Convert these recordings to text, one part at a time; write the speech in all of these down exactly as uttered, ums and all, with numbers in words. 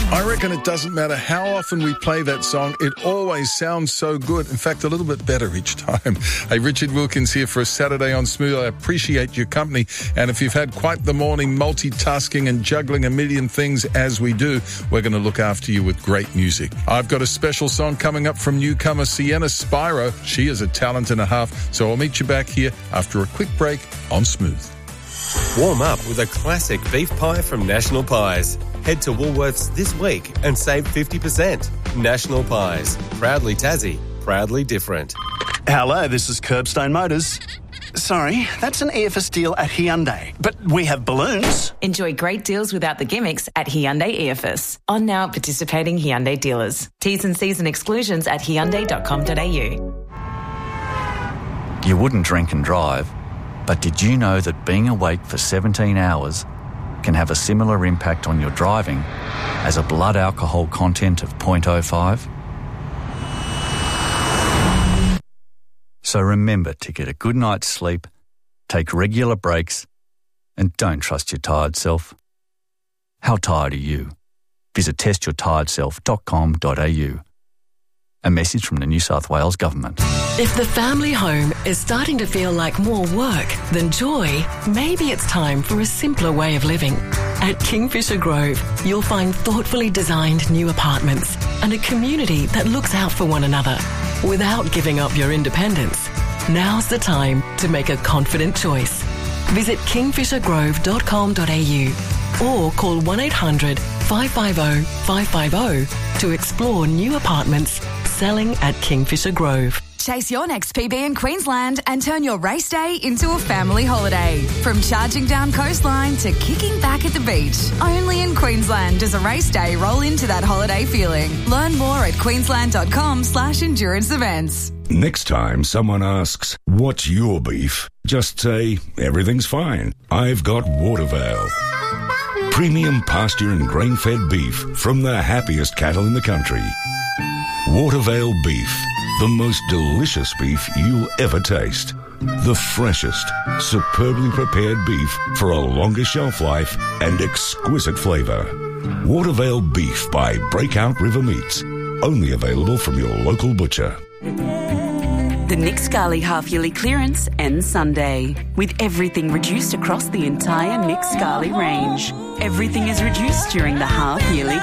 I reckon it doesn't matter how often we play that song, it always sounds so good. In fact, a little bit better each time. Hey, Richard Wilkins here for a Saturday on Smooth. I appreciate your company. And if you've had quite the morning multitasking and juggling a million things as we do, we're going to look after you with great music. I've got a special song coming up from newcomer Sienna Spiro. She is a talent and a half. So I'll meet you back here after a quick break on Smooth. Warm up with a classic beef pie from National Pies. Head to Woolworths this week and save fifty percent. National Pies. Proudly Tassie. Proudly different. Hello, this is Curbstone Motors. Sorry, that's an E F S deal at Hyundai. But we have balloons. Enjoy great deals without the gimmicks at Hyundai E F S. On now participating Hyundai dealers. T's and C's and exclusions at hyundai dot com dot a u. You wouldn't drink and drive, but did you know that being awake for seventeen hours can have a similar impact on your driving as a blood alcohol content of zero point zero five? So remember to get a good night's sleep, take regular breaks, and don't trust your tired self. How tired are you? Visit test your tired self dot com dot a u. A message from the New South Wales Government. If the family home is starting to feel like more work than joy, maybe it's time for a simpler way of living. At Kingfisher Grove, you'll find thoughtfully designed new apartments and a community that looks out for one another without giving up your independence. Now's the time to make a confident choice. Visit kingfisher grove dot com dot a u or call one eight hundred five five zero five five zero to explore new apartments selling at Kingfisher Grove. Chase your next P B in Queensland and turn your race day into a family holiday. From charging down coastline to kicking back at the beach. Only in Queensland does a race day roll into that holiday feeling. Learn more at queensland dot com slash endurance events. Next time someone asks, what's your beef? Just say, everything's fine. I've got Watervale. Premium pasture and grain-fed beef from the happiest cattle in the country. Watervale beef, the most delicious beef you'll ever taste. The freshest, superbly prepared beef for a longer shelf life and exquisite flavour. Watervale beef by Breakout River Meats. Only available from your local butcher. The Nick Scali half-yearly clearance ends Sunday, with everything reduced across the entire Nick Scali range. Everything is reduced during the half-yearly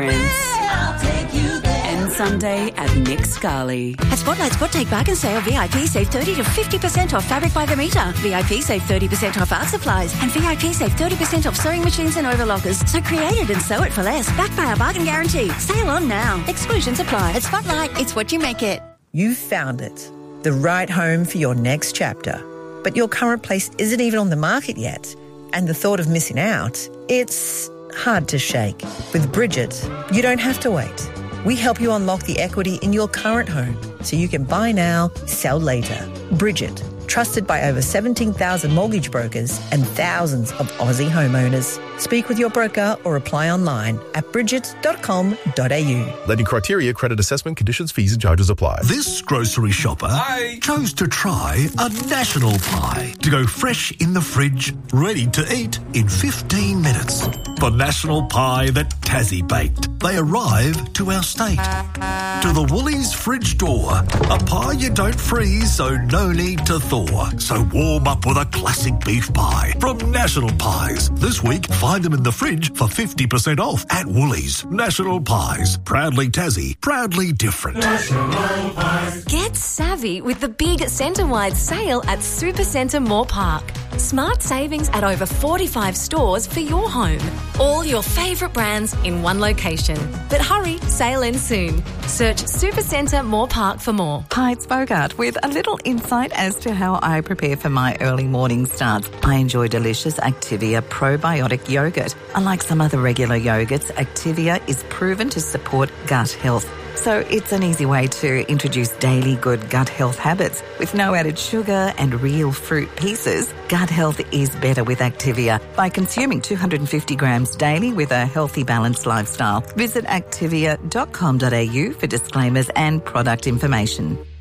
clearance. Ends Sunday at Nick Scali. At Spotlight Spot Take Bargain Sale, V I P save thirty to fifty percent off fabric by the metre. V I P save thirty percent off art supplies. And V I P save thirty percent off sewing machines and overlockers. So create it and sew it for less. Backed by our bargain guarantee. Sale on now. Exclusions apply. At Spotlight, it's what you make it. You've found it. The right home for your next chapter. But your current place isn't even on the market yet. And the thought of missing out, it's hard to shake. With Bridget, you don't have to wait. We help you unlock the equity in your current home so you can buy now, sell later. Bridget, trusted by over seventeen thousand mortgage brokers and thousands of Aussie homeowners. Speak with your broker or apply online at bridget dot com dot a u. Lending criteria, credit assessment, conditions, fees and charges apply. This grocery shopper Hi. chose to try a national pie to go fresh in the fridge, ready to eat in fifteen minutes. For national pie that Tassie baked, they arrive to our state. To the Woolies fridge door, a pie you don't freeze, so no need to thaw. So warm up with a classic beef pie from National Pies. This week, find them in the fridge for fifty percent off at Woolies. National Pies. Proudly Tassie. Proudly different. National Pies. Get savvy with the big centre-wide sale at Supercentre Moore Park. Smart savings at over forty-five stores for your home. All your favourite brands in one location. But hurry, sale ends soon. Search Supercentre Moore Park for more. Hi, it's Bogart with a little insight as to how I prepare for my early morning starts. I enjoy delicious Activia probiotic yogurt. Unlike some other regular yogurts, Activia is proven to support gut health. So it's an easy way to introduce daily good gut health habits. With no added sugar and real fruit pieces, gut health is better with Activia by consuming two hundred fifty grams daily with a healthy, balanced lifestyle. Visit activia dot com dot a u for disclaimers and product information.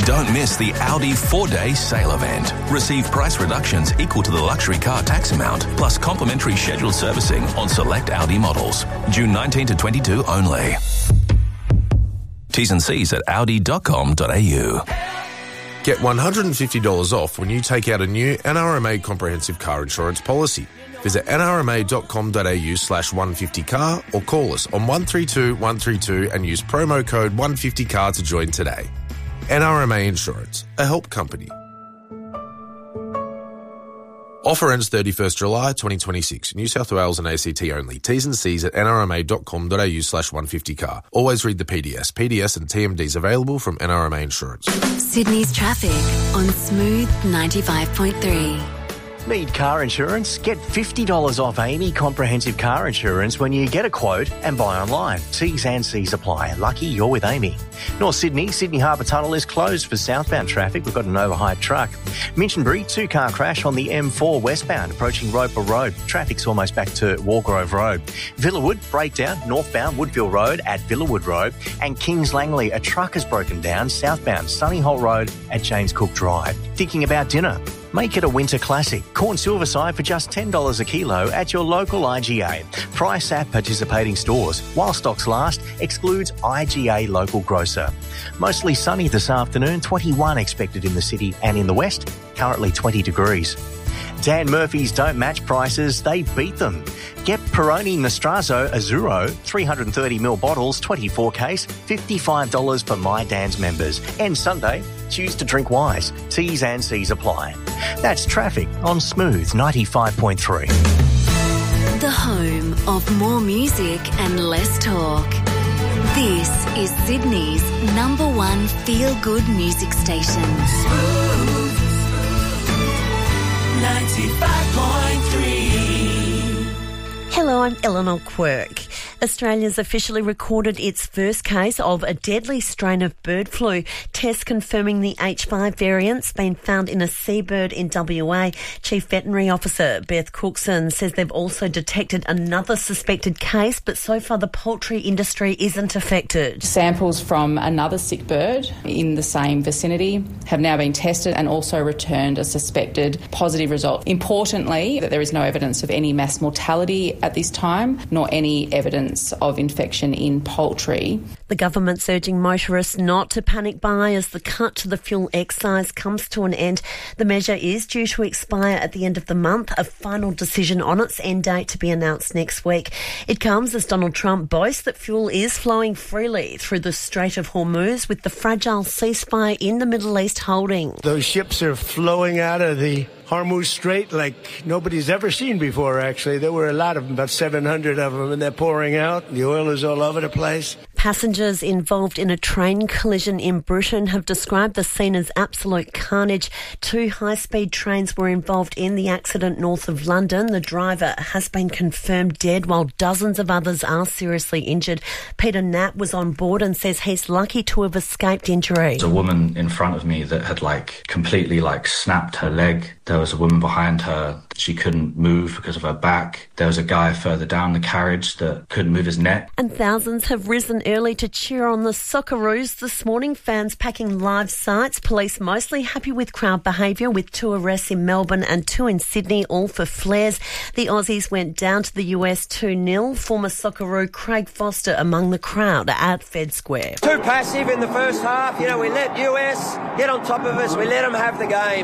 Don't miss the Audi four-day sale event. Receive price reductions equal to the luxury car tax amount, plus complimentary scheduled servicing on select Audi models. June nineteenth to twenty-two only. T's and C's at audi dot com dot a u. Get one hundred fifty dollars off when you take out a new N R M A comprehensive car insurance policy. Visit n r m a dot com dot a u slash one fifty car or call us on one three two one three two and use promo code one fifty car to join today. N R M A Insurance, a help company. Offer ends thirty-first July twenty twenty-six. New South Wales and A C T only. T's and C's at n r m a dot com dot a u slash one fifty car. Always read the P D S. P D S and T M Ds available from N R M A Insurance. Sydney's traffic on Smooth ninety-five point three. Need car insurance? Get fifty dollars off Amy Comprehensive Car Insurance when you get a quote and buy online. T's and C's apply. Lucky you're with Amy. North Sydney, Sydney Harbour Tunnel is closed for southbound traffic. We've got an overhyped truck. Minchinbury, two-car crash on the M four westbound approaching Roper Road. Traffic's almost back to Wargrove Road. Villawood, breakdown northbound Woodville Road at Villawood Road. And Kings Langley, a truck has broken down southbound Sunnyhole Road at James Cook Drive. Thinking about dinner? Make it a winter classic. Corn Silverside for just ten dollars a kilo at your local I G A. Price at participating stores. While stocks last, excludes I G A local grocer. Mostly sunny this afternoon, twenty-one expected in the city and in the west, currently twenty degrees. Dan Murphy's don't match prices, they beat them. Get Peroni Nostrazzo Azzurro, three hundred thirty milliliter bottles, twenty-four case, fifty-five dollars for My Dan's members. And Sunday, choose to drink wise. T's and C's apply. That's traffic on Smooth ninety-five point three. The home of more music and less talk. This is Sydney's number one feel-good music station. Smooth ninety-five point three. Hello, I'm Eleanor Quirk. Australia's officially recorded its first case of a deadly strain of bird flu. Tests confirming the H five variant's been found in a seabird in W A. Chief Veterinary Officer Beth Cookson says they've also detected another suspected case, but so far the poultry industry isn't affected. Samples from another sick bird in the same vicinity have now been tested and also returned a suspected positive result. Importantly, that there is no evidence of any mass mortality at this time, nor any evidence of infection in poultry. The government's urging motorists not to panic buy as the cut to the fuel excise comes to an end. The measure is due to expire at the end of the month, a final decision on its end date to be announced next week. It comes as Donald Trump boasts that fuel is flowing freely through the Strait of Hormuz, with the fragile ceasefire in the Middle East holding. Those ships are flowing out of the Hormuz Strait like nobody's ever seen before, actually. There were a lot of them, about seven hundred of them, and they're pouring out. The oil is all over the place. Passengers involved in a train collision in Britain have described the scene as absolute carnage. Two high-speed trains were involved in the accident north of London. The driver has been confirmed dead, while dozens of others are seriously injured. Peter Knapp was on board and says he's lucky to have escaped injury. There's a woman in front of me that had like completely like snapped her leg. There was a woman behind her. She couldn't move because of her back. There was a guy further down the carriage that couldn't move his neck. And thousands have risen early to cheer on the Socceroos this morning. Fans packing live sites. Police mostly happy with crowd behaviour, with two arrests in Melbourne and two in Sydney, all for flares. The Aussies went down to the U S two nil. Former Socceroo Craig Foster among the crowd at Fed Square. Too passive in the first half. You know, we let U S get on top of us. We let them have the game.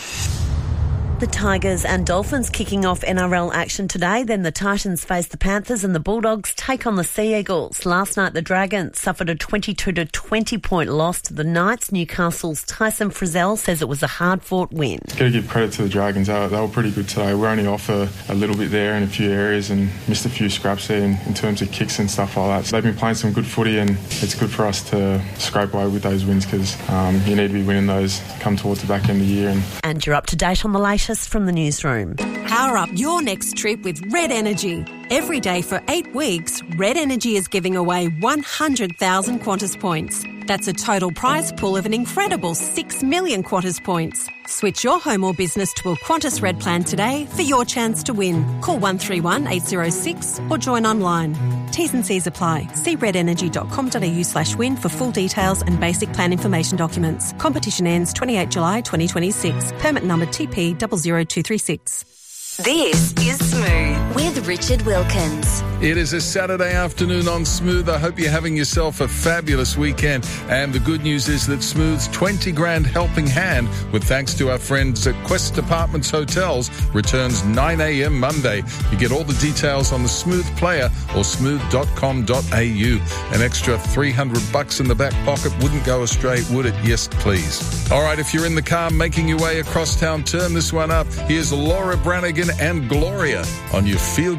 The Tigers and Dolphins kicking off N R L action today. Then the Titans face the Panthers and the Bulldogs take on the Sea Eagles. Last night the Dragons suffered a twenty-two to twenty point loss to the Knights. Newcastle's Tyson Frizzell says it was a hard-fought win. Got to give credit to the Dragons. They were, they were pretty good today. We're only off a, a little bit there in a few areas and missed a few scraps there in, in terms of kicks and stuff like that. So they've been playing some good footy, and it's good for us to scrape away with those wins, because um, you need to be winning those come towards the back end of the year. And, and you're up to date on the latest from the newsroom. Power up your next trip with Red Energy. Every day for eight weeks, Red Energy is giving away one hundred thousand Qantas points. That's a total prize pool of an incredible six million Qantas points. Switch your home or business to a Qantas Red plan today for your chance to win. Call one three one eight zero six or join online. T's and C's apply. See red energy dot com dot a u slash win for full details and basic plan information documents. Competition ends twenty-eighth July twenty twenty-six. Permit number T P zero zero two three six. This is Smooth with Richard Wilkins. It is a Saturday afternoon on Smooth. I hope you're having yourself a fabulous weekend. And the good news is that Smooth's twenty grand helping hand, with thanks to our friends at Quest Apartments Hotels, returns nine a.m. Monday. You get all the details on the Smooth Player or smooth dot com dot a u. An extra three hundred bucks in the back pocket wouldn't go astray, would it? Yes, please. All right, if you're in the car making your way across town, turn this one up. Here's Laura Branigan and Gloria on your Feel